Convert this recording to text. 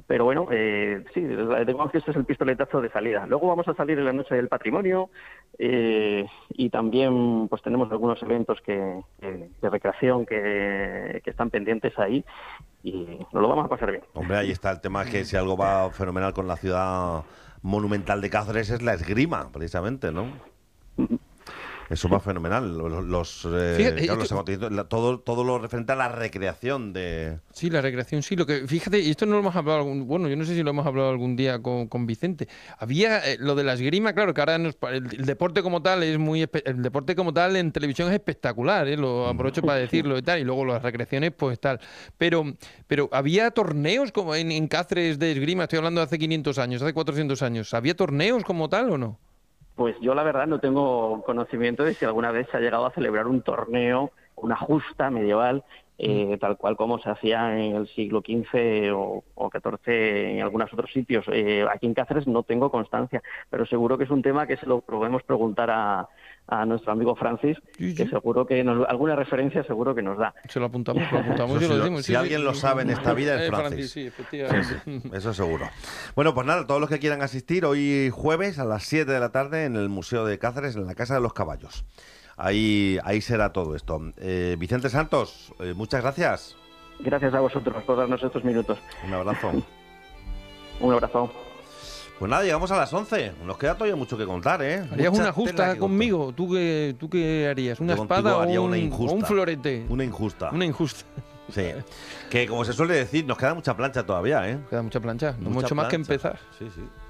Pero bueno, sí, digamos que este es el pistoletazo de salida. Luego vamos a salir en la Noche del Patrimonio y también pues tenemos algunos eventos de recreación que están pendientes ahí y nos lo vamos a pasar bien. Hombre, ahí está el tema que si algo va fenomenal con la ciudad monumental de Cáceres es la esgrima, precisamente, ¿no? Eso va fenomenal. Fíjate, Claro, los acontecimientos, todo lo referente a la recreación de... Sí, la recreación, sí. Lo que, fíjate, y esto no lo hemos hablado bueno, yo no sé si lo hemos hablado algún día con Vicente. Había lo de la esgrima, claro, que ahora el deporte como tal el deporte como tal en televisión es espectacular, ¿eh? Lo aprovecho para decirlo y tal, y luego las recreaciones, pues tal. Pero, pero había torneos como en Cáceres de esgrima, estoy hablando de hace 500 años, hace 400 años. ¿Había torneos como tal o no? Pues yo la verdad no tengo conocimiento de si alguna vez se ha llegado a celebrar un torneo, una justa medieval, tal cual como se hacía en el siglo XV o XIV en algunos otros sitios. Aquí en Cáceres no tengo constancia, pero seguro que es un tema que se lo podemos preguntar a nuestro amigo Francis, Sí, que sí. seguro que alguna referencia seguro que nos da. Se lo apuntamos Eso y si lo decimos. si alguien lo sabe en esta vida es Francis, Francis. sí, Sí, efectivamente. sí, eso seguro. Bueno, pues nada, todos los que quieran asistir hoy jueves a las 7 de la tarde en el Museo de Cáceres, en la Casa de los Caballos. Ahí será todo esto. Vicente Santos, muchas gracias. Gracias a vosotros por darnos estos minutos. Un abrazo. Un abrazo. Pues nada, llegamos a las 11. Nos queda todavía mucho que contar, ¿eh? ¿Harías Mucha una tela justa que conmigo? ¿Tú qué harías? ¿Una Yo contigo espada o haría un, una o injusta. un florete? Una injusta. Una injusta. Sí. Que como se suele decir, nos queda mucha plancha todavía, ¿eh? Queda mucha plancha. No hemos Mucha hecho más que plancha. empezar. Sí, sí.